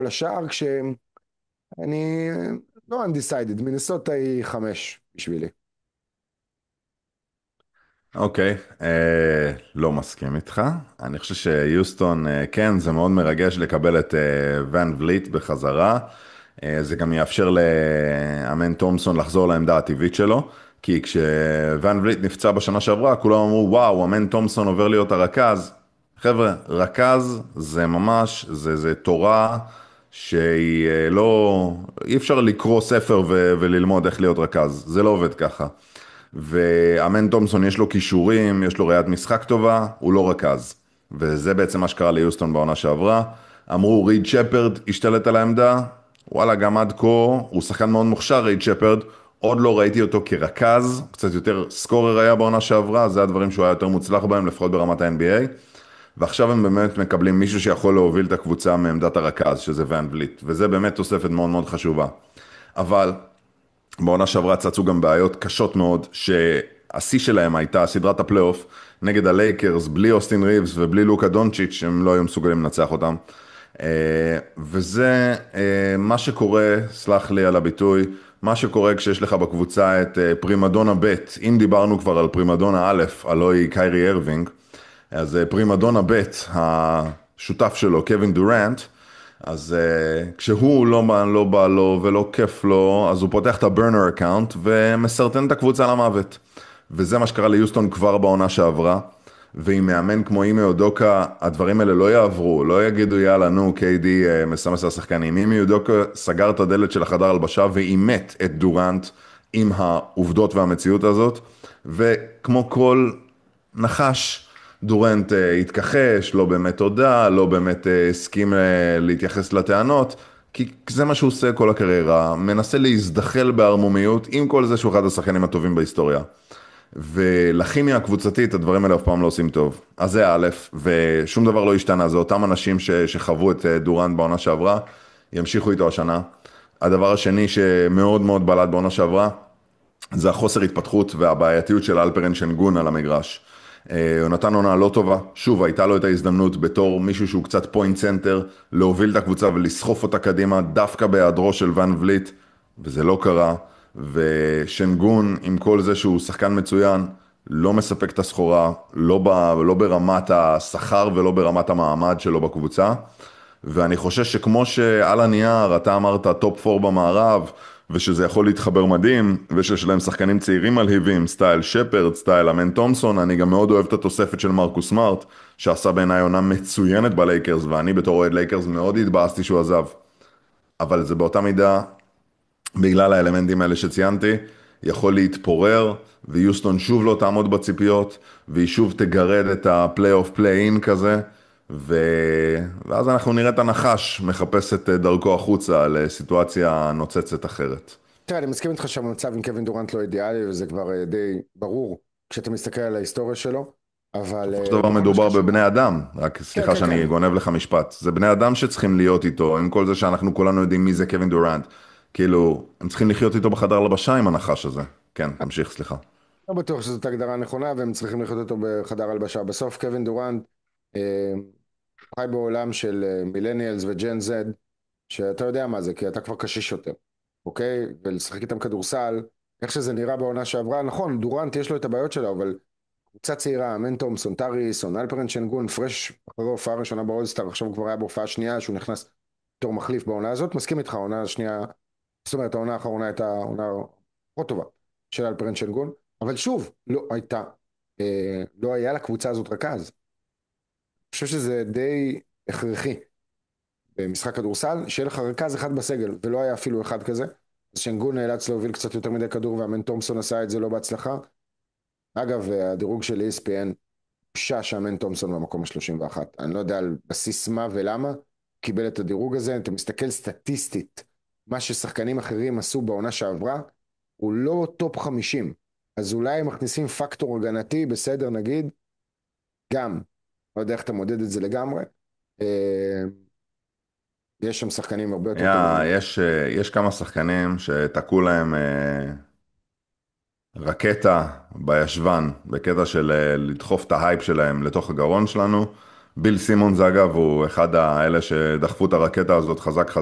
לשער כשאני לא undecided, מינסוטה היא 5 בשבילי. אוקיי, לא מסכים איתך. אני חושב שיוסטון, כן, זה מאוד מרגש לקבל את ון וליט בחזרה. זה גם יאפשר לאמן תומסון לחזור לעמדה הטבעית שלו, כי כשוון וליט נפצע בשנה שעברה, כולם אמרו, וואו, אמן תומסון עובר להיות הרכז. חבר'ה, רכז זה ממש, זה תורה שהיא לא, אי אפשר לקרוא ספר וללמוד איך להיות רכז, זה לא עובד ככה. ואמן תומסון יש לו כישורים, יש לו ראיית משחק טובה, הוא לא רכז. וזה בעצם מה שקרה ליוסטון בעונה שעברה. אמרו ריד שפרד השתלט על העמדה, וואלה גם עד כה הוא שחקן מאוד מוכשר ריד שפרד, עוד לא ראיתי אותו כרכז, קצת יותר סקורר היה בעונה שעברה, זה הדברים שהוא היה יותר מוצלח בהם, לפחות ברמת ה-NBA. ועכשיו הם באמת מקבלים מישהו שיכול להוביל את הקבוצה מעמדת הרכז, שזה ון וליט, וזה באמת תוספת מאוד מאוד חשובה. אבל בעונה שעברה צצו גם בעיות קשות מאוד, שהשיא שלהם הייתה סדרת הפלייאוף נגד הלייקרס, בלי אוסטין ריבס ובלי לוקה דונצ'יץ', שהם לא היו מסוגלים לנצח אותם. וזה מה שקורה, סלח לי על הביטוי, מה שקורה כשיש לך בקבוצה את פרימדונה ב', אם דיברנו כבר על פרימדונה א', הלוא היא קיירי הרווינג, אז פרימדונה ב', השותף שלו, קווין דורנט, אז כשהוא לא בא לו ולא כיף לו, אז הוא פותח את הברנר אקאונט ומסרטן את הקבוצה למוות. וזה מה שקרה ליוסטון כבר בעונה שעברה. ועם מאמן כמו אימי אודוקה, הדברים האלה לא יעברו, לא יגידו יאללה נו, קיידי מסמס לשחקנים. אימי אודוקה סגר את הדלת של החדר הלבשה ואימת את דורנט עם העובדות והמציאות הזאת. וכמו כל נחש, דורנט התכחש, לא באמת הודה, לא באמת הסכים להתייחס לטענות, כי זה מה שהוא עושה כל הקריירה, מנסה להזדחל בערמומיות, עם כל זה שהוא אחד השחקנים הטובים בהיסטוריה. ולכימיה הקבוצתית הדברים האלה אף פעם לא עושים טוב. אז זה א', ושום דבר לא השתנה, זה אותם אנשים שחוו את דורנט בעונה שעברה, ימשיכו איתו השנה. הדבר השני שמאוד מאוד בלט בעונה שעברה, זה החוסר התפתחות והבעייתיות של אלפרן שנגון על המגרש. הוא נתן עונה לא טובה, שוב הייתה לו את ההזדמנות בתור מישהו שהוא קצת פוינט סנטר, להוביל את הקבוצה ולסחוף אותה קדימה דווקא בהיעדרו של ון וליט, וזה לא קרה, ושנגון עם כל זה שהוא שחקן מצוין, לא מספק את הסחורה, לא ברמת השכר ולא ברמת המעמד שלו בקבוצה, ואני חושש שכמו שעל הנייר אתה אמרת טופ 4 במערב, ושזה יכול להתחבר מדהים, ושיש להם שחקנים צעירים מלהיבים, סטייל שפרד, סטייל אמן תומסון, אני גם מאוד אוהב את התוספת של מרקוס סמארט, שעשה בעיניי עונה מצוינת בלייקרס, ואני בתור אוהד לייקרס מאוד התבאסתי שהוא עזב. אבל זה באותה מידה, בגלל האלמנטים האלה שציינתי, יכול להתפורר, ויוסטון שוב לא תעמוד בציפיות, והיא שוב תגרד את הפליי-אוף פליי-אין כזה, ו... ואז אנחנו נראה את הנחש מחפש את דרכו החוצה לסיטואציה נוצצת אחרת. תראה, אני מסכים איתך שהמצב עם קווין דורנט לא אידיאלי, וזה כבר די ברור כשאתה מסתכל על ההיסטוריה שלו, אבל בסופו של דבר בכל מה מדובר שקשור... בבני אדם, רק כן, סליחה כן, כן. שאני גונב לך משפט, זה בני אדם שצריכים להיות איתו, עם כל זה שאנחנו כולנו יודעים מי זה קווין דורנט, כאילו, הם צריכים לחיות איתו בחדר לבשה עם הנחש הזה. כן, תמשיך, סליחה. לא בטוח שזאת הגדרה נכונה, והם צריכים לחיות אותו בחדר הלבשה. בסוף קווין דורנט אה, חי בעולם של מילניאלס וג'ן זד, שאתה יודע מה זה, כי אתה כבר קשיש יותר, אוקיי? ולשחק איתם כדורסל, איך שזה נראה בעונה שעברה, נכון, דורנט יש לו את הבעיות שלו, אבל קבוצה צעירה, אמן תומסון, טריסון, אלפרן שנגון, פרש אחרי הופעה ראשונה באולסטאר, עכשיו הוא כבר היה בהופעה שנייה, שהוא נכנס בתור מחליף בעונה הזאת, מסכים איתך, העונה השנייה, זאת אומרת, העונה האחרונה הייתה עונה פחות טובה של אלפרן שנגון, אבל שוב, לא הייתה, לא היה לקבוצה הזאת רכז. אני חושב שזה די הכרחי במשחק כדורסל, שיהיה לך רכז אחד בסגל, ולא היה אפילו אחד כזה. אז שנגון נאלץ להוביל קצת יותר מדי כדור, ואמן תומסון עשה את זה לא בהצלחה. אגב, הדירוג של ESPN, בושה שאמן תומסון במקום ה-31. אני לא יודע על בסיס מה ולמה, הוא קיבל את הדירוג הזה. אתה מסתכל סטטיסטית, מה ששחקנים אחרים עשו בעונה שעברה, הוא לא טופ 50. אז אולי הם מכניסים פקטור הגנתי, בסדר נגיד, גם. לא יודע איך אתה מודד את זה לגמרי. אה, יש שם שחקנים הרבה יותר טובים. יש כמה שחקנים שתקעו להם רקטה בישבן, בקטע של לדחוף את ההייפ שלהם לתוך הגרון שלנו, ביל סימונס אגב הוא אחד האלה שדחפו את הרקטה הזאת חזק